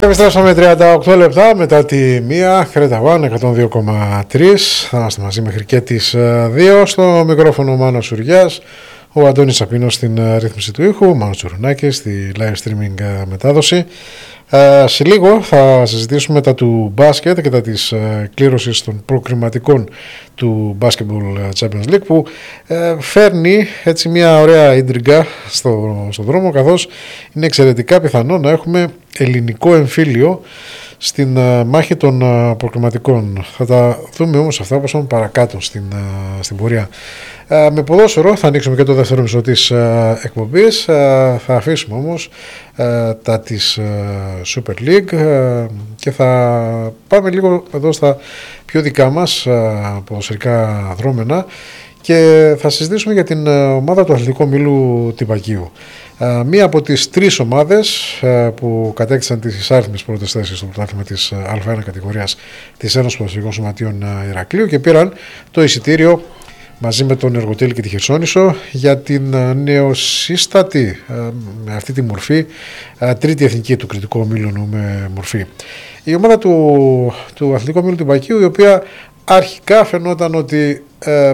Επιστρέψαμε 38 λεπτά μετά τη 1, Κρέτα One 102,3. Θα είμαστε μαζί μέχρι και τις 2. Στο μικρόφωνο ο Μάνος Σουριάς, ο Αντώνης Σαπίνος στην ρύθμιση του ήχου, ο Μάνος Τσουρουνάκης στη live streaming μετάδοση. Σε λίγο θα συζητήσουμε τα του μπάσκετ και τα της κλήρωσης των προκριματικών του Basketball Champions League, που φέρνει έτσι μια ωραία ίντριγκα στον δρόμο, καθώς είναι εξαιρετικά πιθανό να έχουμε ελληνικό εμφύλιο στην μάχη των προκριματικών. Θα τα δούμε όμως αυτά όπως πάμε παρακάτω στην πορεία. Με ποδόσφαιρο θα ανοίξουμε και το δεύτερο μισό της εκπομπής. Θα αφήσουμε όμως τα της Super League και θα πάμε λίγο εδώ στα πιο δικά μας ποδοσφαιρικά δρόμενα και θα συζητήσουμε για την ομάδα του Αθλητικού Ομίλου Τυπακίου. Μία από τις τρεις ομάδες που κατέκτησαν τις άριθμες πρώτες θέσεις στο πρωτάθλημα της Α1 κατηγορίας της Ένωσης Ποδοσφαιρικών Σωματείων Ηρακλείου και πήραν το εισιτήριο μαζί με τον Εργοτέλη και τη Χερσόνησο για την νεοσύστατη, με αυτή τη μορφή, τρίτη εθνική του Κρητικού Ομίλου με μορφή. Η ομάδα του Αθλητικού Ομίλου του Τυπακίου, η οποία αρχικά φαινόταν ότι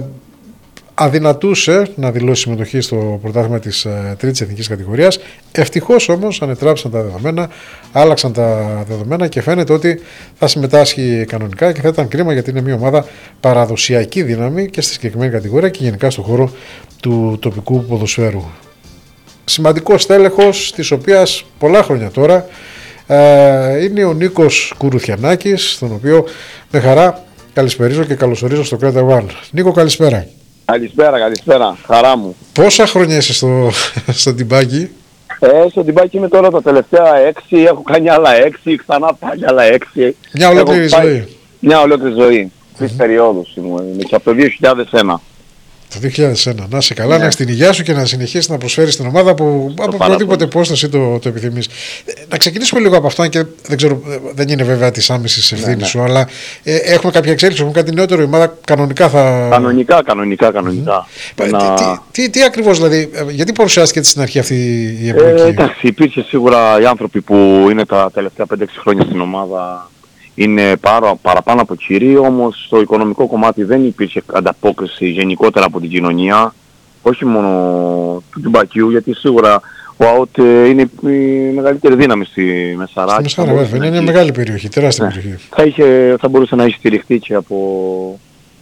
αδυνατούσε να δηλώσει συμμετοχή στο πρωτάθλημα της τρίτης εθνικής κατηγορίας. Ευτυχώς όμως ανετράπησαν τα δεδομένα, άλλαξαν τα δεδομένα και φαίνεται ότι θα συμμετάσχει κανονικά και θα ήταν κρίμα, γιατί είναι μια ομάδα παραδοσιακή δύναμη και στη συγκεκριμένη κατηγορία και γενικά στον χώρο του τοπικού ποδοσφαίρου. Σημαντικός τέλεχος, της οποίας πολλά χρόνια τώρα είναι ο Νίκος Κουρουθιανάκης, τον οποίο με χαρά καλησπερίζω και καλωσορίζω στο Κρέτα One. Νίκο, καλησπέρα. Καλησπέρα, χαρά μου. Πόσα χρόνια είσαι στο Τιμπάκι? Στο Τιμπάκι είμαι τώρα τα τελευταία 6, έχω κάνει άλλα 6, ξανά πάλι άλλα 6. Μια ολόκληρη ζωή. Μια ολόκληρη ζωή. Τρεις περιόδους ήμουν, και από το 2001. Το 2001. Να είσαι καλά, ναι. Να έχεις την υγεία σου και να συνεχίσεις να προσφέρεις την ομάδα από οποιαδήποτε πόσταση το επιθυμείς. Να ξεκινήσουμε λίγο από αυτά, και δεν ξέρω, δεν είναι βέβαια της άμεσης ευθύνης σου, αλλά έχουμε κάποια εξέλιξη, έχουμε κάτι νεότερο, η ομάδα κανονικά θα... Κανονικά. Τι ακριβώς, δηλαδή, γιατί παρουσιάστηκε στην αρχή αυτή η εποχή? Εντάξει, υπήρχε σίγουρα οι άνθρωποι που είναι τα τελευταία 5-6 χρόνια στην ομάδα, είναι παραπάνω από κύριοι, όμως στο οικονομικό κομμάτι δεν υπήρχε ανταπόκριση γενικότερα από την κοινωνία, όχι μόνο του Τιμπακίου, γιατί σίγουρα ο ΑΟΤ είναι η μεγαλύτερη δύναμη στη Μεσαρά. Στη Μεσαρά βέβαια, είναι μια μεγάλη περιοχή, τεράστια περιοχή. Θα μπορούσε να έχει στηριχτεί και από,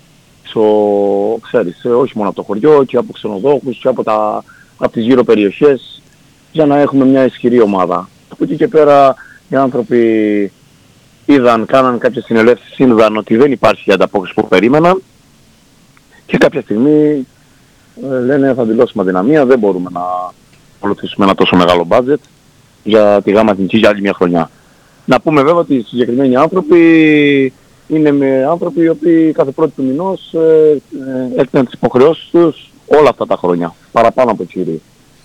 ξέρεις, όχι μόνο από το χωριό, και από ξενοδόχους και από τις γύρω περιοχές, για να έχουμε μια ισχυρή ομάδα. Από εκεί και πέρα οι άνθρωποι κάναν κάποιες συνελεύσεις, είδαν ότι δεν υπάρχει η ανταπόκριση που περίμεναν και κάποια στιγμή λένε θα δηλώσουμε αδυναμία, δεν μπορούμε να ακολουθήσουμε ένα τόσο μεγάλο μπάτζετ για τη γάμα εθνική για άλλη μια χρονιά. Να πούμε βέβαια ότι οι συγκεκριμένοι άνθρωποι είναι άνθρωποι οι οποίοι κάθε πρώτη του μηνός έκαναν τις υποχρεώσεις τους όλα αυτά τα χρόνια, παραπάνω από κύριοι.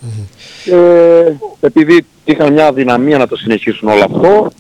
Επειδή είχαν μια αδυναμία να το συνεχίσουν όλο αυτό,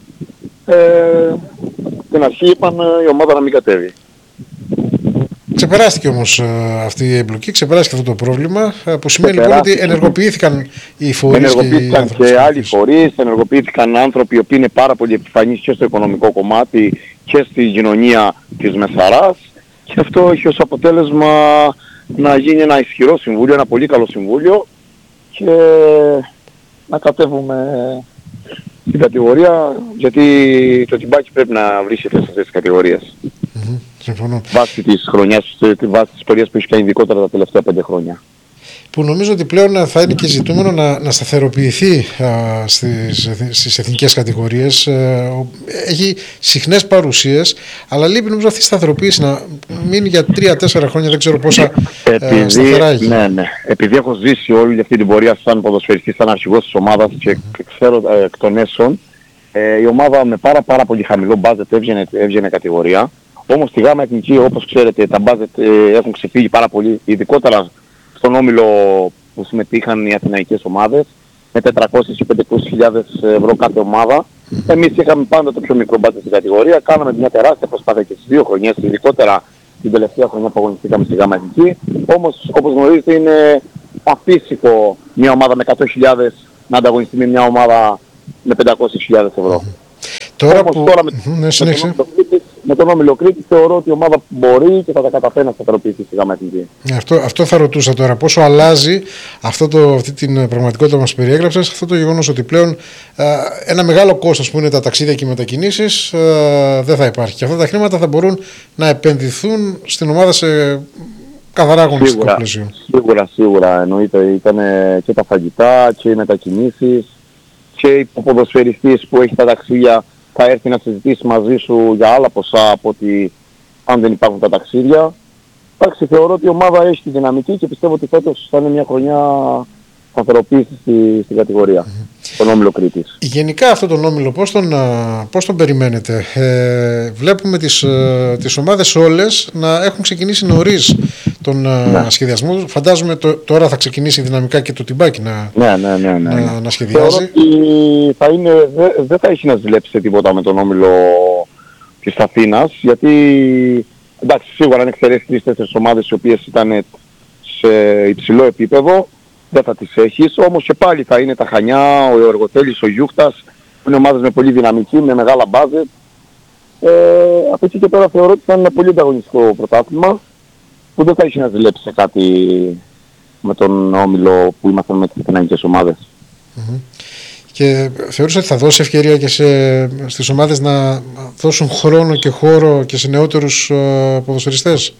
στην αρχή είπαν η ομάδα να μην κατέβει. Ξεπεράστηκε όμως αυτή η εμπλοκή, ξεπεράστηκε αυτό το πρόβλημα, που σημαίνει λοιπόν ότι ενεργοποιήθηκαν οι φορείς. Ενεργοποιήθηκαν και άλλοι φορείς, ενεργοποιήθηκαν άνθρωποι οι οποίοι είναι πάρα πολύ επιφανείς και στο οικονομικό κομμάτι και στη κοινωνία της Μεσαράς, και αυτό έχει ως αποτέλεσμα να γίνει ένα ισχυρό συμβούλιο, ένα πολύ καλό συμβούλιο, και να κατέβουμε στην κατηγορία, γιατί το Τιμπάκι πρέπει να βρει θέση σε αυτές τις κατηγορίες. Συμφωνώ. Βάσει της χρονιάς, βάσει της πορείας που έχει κάνει ειδικότερα τα τελευταία 5 χρόνια. Που νομίζω ότι πλέον θα είναι και ζητούμενο να σταθεροποιηθεί στις εθνικές κατηγορίες. Έχει συχνές παρουσίες, αλλά λείπει νομίζω αυτή η σταθεροποίηση να μείνει για 3-4 χρόνια, δεν ξέρω πόσα σταθερά έχει. Ναι. Επειδή έχω ζήσει όλη αυτή την πορεία σαν ποδοσφαιριστής, σαν αρχηγός της ομάδας και ξέρω εκ των έσων, η ομάδα με πάρα πολύ χαμηλό μπάζετ έβγαινε κατηγορία. Όμως στη γάμα εθνική, όπως ξέρετε, τα μπάζετ έχουν ξεφύγει πάρα πολύ, ειδικότερα στον όμιλο που συμμετείχαν οι αθηναϊκές ομάδες, με 400 ή 500.000 ευρώ κάθε ομάδα. Εμείς είχαμε πάντα το πιο μικρό μπάτζετ στην κατηγορία, κάναμε μια τεράστια προσπάθεια και στις 2 χρονιές, ειδικότερα την τελευταία χρονιά που αγωνιστήκαμε στη γάμα εθνική. Όμως, όπως γνωρίζετε, είναι αφύσικο μια ομάδα με 100.000 να ανταγωνιστεί με μια ομάδα με 500.000 ευρώ. Τώρα όμως που... τώρα με τον Όμιλο Κρήτης θεωρώ ότι η ομάδα μπορεί και θα τα καταφέρει να σταθεροποιηθεί στη ΓΑΜΑ Εθνική. Αυτό θα ρωτούσα τώρα. Πόσο αλλάζει αυτή την πραγματικότητα που μας περιέγραψες, αυτό το γεγονός ότι πλέον ένα μεγάλο κόστος που είναι τα ταξίδια και οι μετακινήσεις δεν θα υπάρχει. Και αυτά τα χρήματα θα μπορούν να επενδυθούν στην ομάδα σε καθαρά αγωνιστικό πλαίσιο. Σίγουρα. Εννοείται. Ήταν και τα φαγητά και οι μετακινήσεις και ο ποδοσφαιριστής που έχει τα ταξίδια θα έρθει να συζητήσει μαζί σου για άλλα ποσά από ότι αν δεν υπάρχουν τα ταξίδια. Εντάξει, θεωρώ ότι η ομάδα έχει τη δυναμική και πιστεύω ότι φέτος θα είναι μια χρονιά σταθεροποίησης στην κατηγορία. Τον Όμιλο Κρήτης. Γενικά αυτόν τον Όμιλο πώς τον περιμένετε? Βλέπουμε τις ομάδες όλες να έχουν ξεκινήσει νωρίς τον σχεδιασμό. Φαντάζομαι τώρα θα ξεκινήσει δυναμικά και το τυμπάκι να σχεδιάζει. Θεωρώ ότι δεν θα έχει να ζηλέψει τίποτα με τον Όμιλο της Αθήνας, γιατί εντάξει, σίγουρα αν εξαιρέσει 3-4 ομάδες οι οποίες ήταν σε υψηλό επίπεδο, δεν θα τις έχεις, όμως και πάλι θα είναι τα Χανιά, ο Εργοτέλης, ο Γιούχτας, που είναι ομάδες με πολύ δυναμική, με μεγάλα μπάζετ. Από εκεί και πέρα θεωρώ ότι θα είναι ένα πολύ ανταγωνιστικό πρωτάθλημα, που δεν θα έχει να ζηλέψει σε κάτι με τον Όμιλο που ήμασταν με τις κοινωνικές ομάδες. Και θεωρείς ότι θα δώσει ευκαιρία και στις ομάδες να δώσουν χρόνο και χώρο και σε νεότερους ποδοσφαιριστές?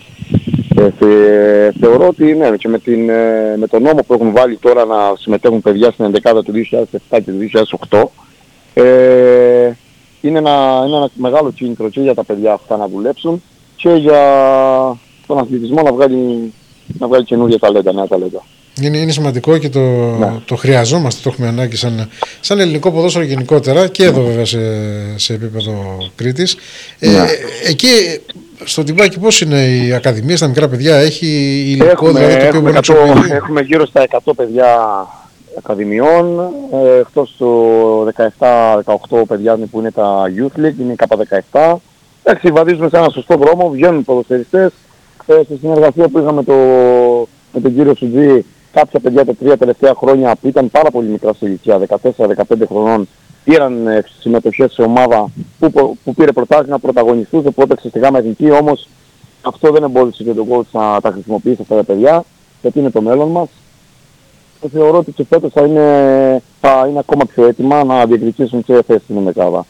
Θεωρώ ότι ναι, και με τον νόμο που έχουν βάλει τώρα να συμμετέχουν παιδιά στην 11η του 2007 και του 2008, είναι ένα μεγάλο κίνητρο και για τα παιδιά αυτά να δουλέψουν και για τον αθλητισμό να βγάλει καινούργια ταλέντα, νέα ταλέντα. Είναι σημαντικό και το χρειαζόμαστε, το έχουμε ανάγκη σαν ελληνικό ποδόσφαιρο γενικότερα και εδώ βέβαια σε επίπεδο Κρήτης. Εκεί στο τυμπάκι πώς είναι οι ακαδημίες, τα μικρά παιδιά, έχει υλικό δηλαδή το οποίο μπορεί να αξιοποιηθεί? Έχουμε γύρω στα 100 παιδιά ακαδημιών, εκτός το 17-18 παιδιά που είναι τα Youth League, είναι η K17. Εντάξει, βαδίζουμε σε ένα σωστό δρόμο, βγαίνουν ποδοσφαιριστές. Στη συνεργασία που είχαμε με τον κύριο Σουτζή, κάποια παιδιά τα 3 τελευταία χρόνια που ήταν πάρα πολύ μικρά σε ηλικία, 14-15 χρονών, πήραν συμμετοχές σε ομάδα που πήρε πρωτάθλημα, να πρωταγωνιστούσε, που έπαιξε στη ΓΑΜΑ Εθνική, όμως αυτό δεν εμπόδισε και τον coach να τα χρησιμοποιήσει αυτά τα παιδιά, γιατί είναι το μέλλον μας. Και θεωρώ ότι και φέτος θα είναι ακόμα πιο έτοιμα να διεκδικήσουν και θέση στην δεκάδα.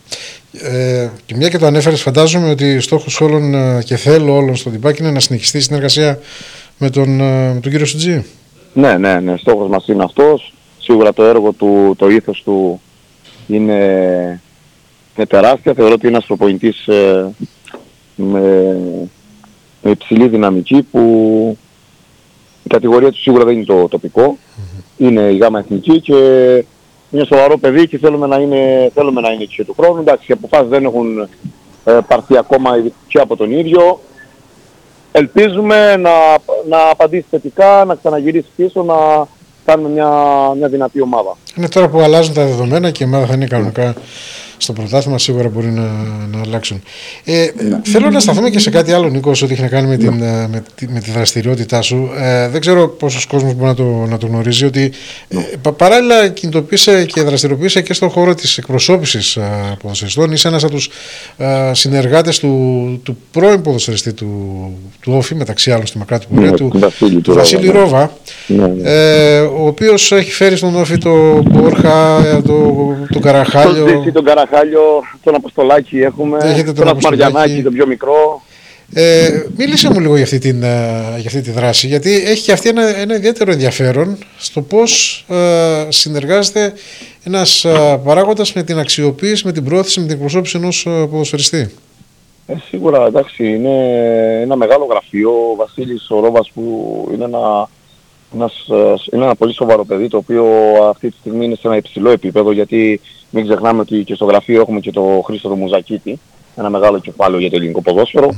Και μια και το ανέφερες, φαντάζομαι ότι στόχος όλων και θέλω όλων στο τυμπάκι είναι να συνεχιστεί η συνεργασία με τον κύριο Σουτζή. Ναι, στόχος μας είναι αυτός. Σίγουρα το έργο του, το ήθος του είναι τεράστια. Θεωρώ ότι είναι ένας προπονητής με υψηλή δυναμική, που η κατηγορία του σίγουρα δεν είναι το τοπικό. Είναι η ΓΑΜΑ Εθνική και είναι σοβαρό παιδί και θέλουμε να είναι και του χρόνου. Εντάξει, οι αποφάσεις δεν έχουν πάρθει ακόμα και από τον ίδιο. Ελπίζουμε να απαντήσει θετικά, να ξαναγυρίσει πίσω, να κάνουμε μια δυνατή ομάδα. Είναι τώρα που αλλάζουν τα δεδομένα και η ομάδα θα είναι κανονικά στο πρωτάθλημα, σίγουρα μπορεί να αλλάξουν. Θέλω να σταθούμε και σε κάτι άλλο, Νίκο, ό,τι έχει να κάνει με τη δραστηριότητά σου. Δεν ξέρω πόσος κόσμος μπορεί να το γνωρίζει, ότι παράλληλα κινητοποίησε και δραστηριοποίησε και στον χώρο της εκπροσώπησης ποδοσφαιριστών. Είσαι ένας από τους συνεργάτες του πρώην ποδοσφαιριστή του Όφη, μεταξύ άλλων στη μακρά του πορεία, του Βασίλη Ρόβα, ο οποίος έχει φέρει στον Όφη τον Μπόρχα, τον Καραχάλιο. Τον Καραχάλιο, τον Αποστολάκη έχουμε, τον Ασμαριανάκη, τον πιο μικρό. Μίλησε μου λίγο για αυτή τη δράση, γιατί έχει και αυτή ένα ιδιαίτερο ενδιαφέρον στο πώς συνεργάζεται ένας παράγοντας με την αξιοποίηση, με την πρόθεση, με την εκπροσώπηση ενός ποδοσφαιριστή. Σίγουρα, εντάξει, είναι ένα μεγάλο γραφείο. Ο Βασίλης ο Ρόβας, που είναι ένα πολύ σοβαρό παιδί, το οποίο αυτή τη στιγμή είναι σε ένα υψηλό επίπεδο, γιατί μην ξεχνάμε ότι και στο γραφείο έχουμε και το Χρήστο το Μουζακίτη, ένα μεγάλο κεφάλαιο για το ελληνικό ποδόσφαιρο.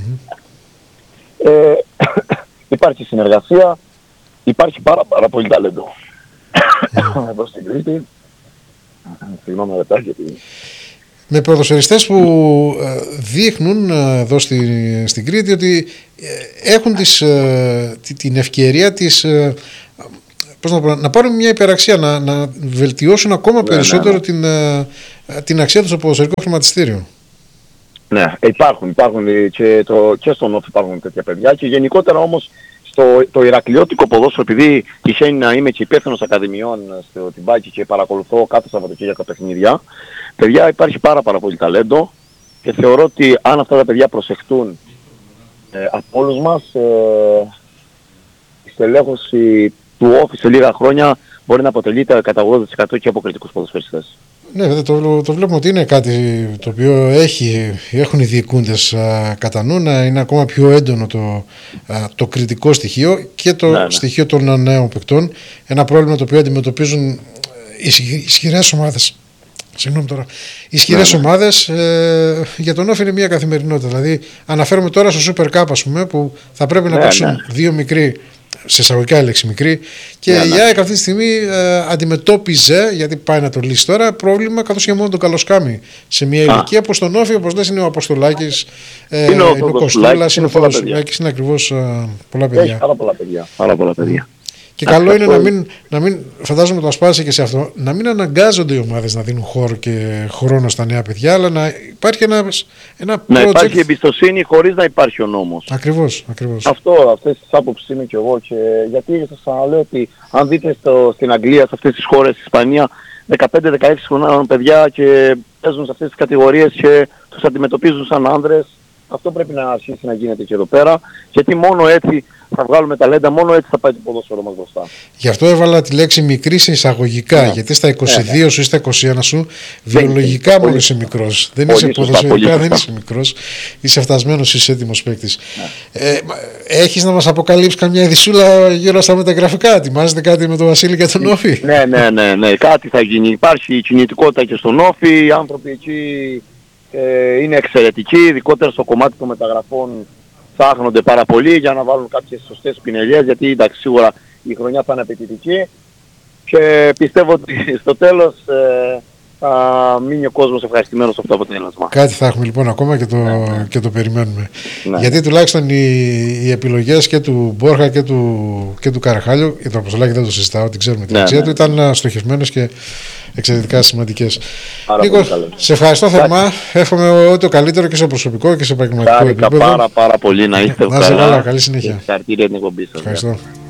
Υπάρχει συνεργασία, υπάρχει πάρα πολύ ταλέντο εδώ στην Κρήτη. Συγγνώμη λεπτά γιατί... Με ποδοσφαιριστές που δείχνουν εδώ στην Κρήτη ότι έχουν την ευκαιρία της να πάρουν μια υπεραξία, να βελτιώσουν ακόμα περισσότερο την αξία του στο ποδοσφαιρικό χρηματιστήριο. Ναι, υπάρχουν και στον Όφη υπάρχουν τέτοια παιδιά και γενικότερα όμως το ηρακλειώτικο ποδόσφαιρο, επειδή τυχαίνει να είμαι και υπεύθυνος ακαδημιών στο Τιμπάκι και παρακολουθώ κάθε Σαββατοκύριακο παιχνίδια, παιδιά, υπάρχει πάρα πολύ ταλέντο και θεωρώ ότι αν αυτά τα παιδιά προσεχτούν από όλους μας, η στελέχωση του Όφη σε λίγα χρόνια μπορεί να αποτελείται κατά 80% και από κριτικούς ποδοσφαιριστές. Ναι, το βλέπουμε ότι είναι κάτι το οποίο έχουν οι διοικούντες κατά νου, να είναι ακόμα πιο έντονο το κριτικό στοιχείο και το στοιχείο των νέων παικτών. Ένα πρόβλημα το οποίο αντιμετωπίζουν ισχυρές ομάδες. Συγγνώμη τώρα. Ισχυρές ομάδες για τον Όφη είναι μια καθημερινότητα. Δηλαδή, αναφέρομαι τώρα στο Super Cup, ας πούμε, που θα πρέπει να παίξουν δύο μικροί. Σε εισαγωγικά η λέξη μικρή, και η ΑΕΚ αυτή τη στιγμή αντιμετώπιζε, γιατί πάει να το λύσει τώρα, πρόβλημα καθώς είχε μόνο τον Καλοσκάμι σε μια ηλικία που στον Όφη, όπως λες, είναι ο Αποστολάκης, είναι ο Κοστούλας, είναι ο Θοδωράκης, είναι ακριβώς πολλά παιδιά. Έχει πάρα πολλά παιδιά. Και καλό είναι να μην, φαντάζομαι το ασπάσει και σε αυτό, να μην αναγκάζονται οι ομάδες να δίνουν χώρο και χρόνο στα νέα παιδιά, αλλά να υπάρχει ένα να υπάρχει εμπιστοσύνη χωρίς να υπάρχει ο νόμος. Ακριβώς. Αυτές τις άποψεις είμαι και εγώ, και γιατί σας ξαναλέω ότι αν δείτε στην Αγγλία, σε αυτές τις χώρες, στην Ισπανία, 15-16 χρονών παιδιά και παίζουν σε αυτές τις κατηγορίες και τους αντιμετωπίζουν σαν άνδρες, αυτό πρέπει να αρχίσει να γίνεται και εδώ πέρα, γιατί μόνο έτσι θα βγάλουμε ταλέντα, μόνο έτσι θα πάει το ποδόσφαιρο μας μπροστά. Γι' αυτό έβαλα τη λέξη μικρή σε εισαγωγικά, γιατί στα 22 σου ή στα 21 σου βιολογικά μόνο είσαι μικρός. Δεν είσαι ποδοσφαιρικά, δεν είσαι μικρός. Είσαι φτασμένος, είσαι έτοιμος παίκτης. Έχεις να μας αποκαλύψεις καμιά ειδισούλα γύρω στα μεταγραφικά? Ετοιμάζετε κάτι με τον Βασίλη και τον Όφη? Ναι, κάτι θα γίνει. Υπάρχει κινητικότητα και στον Όφη, οι άνθρωποι εκεί είναι εξαιρετικοί, ειδικότερα στο κομμάτι των μεταγραφών. Ψάχνονται πάρα πολύ για να βάλουν κάποιες σωστές πινελιές, γιατί εντάξει, σίγουρα η χρονιά θα είναι απαιτητική και πιστεύω ότι στο τέλος θα μείνει ο κόσμος ευχαριστημένος από το αποτέλεσμα. Κάτι θα έχουμε λοιπόν ακόμα και το περιμένουμε. Ναι. Γιατί τουλάχιστον οι επιλογές και του Μπόρχα και του Καραχάλιου, για τον Αποστολάκη δεν το συζητάω, την ξέρουμε την αξία του, ήταν στοχευμένες και εξαιρετικά σημαντικές. Νίκο, σε ευχαριστώ θερμά. Εύχομαι ό,τι το καλύτερο και σε προσωπικό και σε επαγγελματικό επίπεδο. Πάρα πολύ, να είστε καλά. Καλή συνέχεια. Ευχαριστώ την εκπομπή σας. Ευχαριστώ.